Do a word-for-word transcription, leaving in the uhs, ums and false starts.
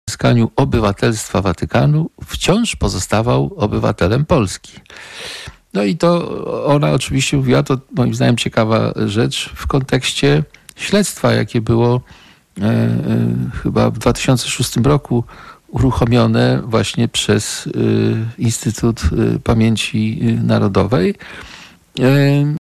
uzyskaniu obywatelstwa Watykanu wciąż pozostawał obywatelem Polski. No i to ona oczywiście mówiła, to moim zdaniem ciekawa rzecz w kontekście śledztwa, jakie było e, e, chyba w dwa tysiące szóstym roku uruchomione właśnie przez e, Instytut Pamięci Narodowej. E,